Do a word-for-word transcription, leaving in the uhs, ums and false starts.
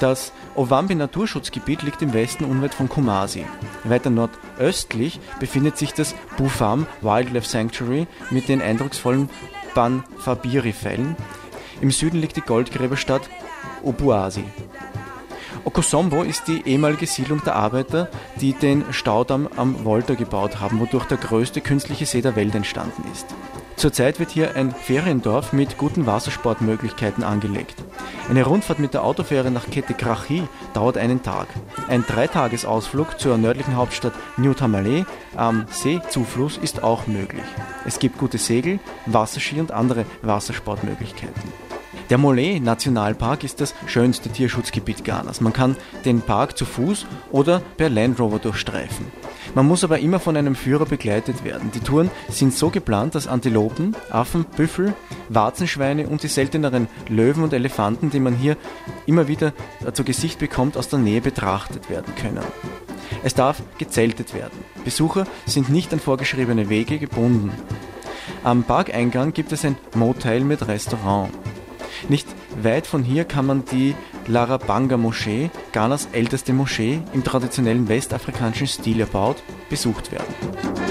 Das Ovambi Naturschutzgebiet liegt im Westen unweit von Kumasi. Weiter nordöstlich befindet sich das Bufam Wildlife Sanctuary mit den eindrucksvollen Banfabiri-Fällen. Im Süden liegt die Goldgräberstadt Obuasi. Okosombo ist die ehemalige Siedlung der Arbeiter, die den Staudamm am Volta gebaut haben, wodurch der größte künstliche See der Welt entstanden ist. Zurzeit wird hier ein Feriendorf mit guten Wassersportmöglichkeiten angelegt. Eine Rundfahrt mit der Autofähre nach Kete Krachi dauert einen Tag. Ein Dreitagesausflug zur nördlichen Hauptstadt New Tamale am Seezufluss ist auch möglich. Es gibt gute Segel, Wasserski und andere Wassersportmöglichkeiten. Der Molé-Nationalpark ist das schönste Tierschutzgebiet Ghanas. Man kann den Park zu Fuß oder per Land Rover durchstreifen. Man muss aber immer von einem Führer begleitet werden. Die Touren sind so geplant, dass Antilopen, Affen, Büffel, Warzenschweine und die selteneren Löwen und Elefanten, die man hier immer wieder zu Gesicht bekommt, aus der Nähe betrachtet werden können. Es darf gezeltet werden. Besucher sind nicht an vorgeschriebene Wege gebunden. Am Parkeingang gibt es ein Motel mit Restaurant. Nicht weit von hier kann man die Larabanga-Moschee, Ghanas älteste Moschee, im traditionellen westafrikanischen Stil erbaut, besucht werden.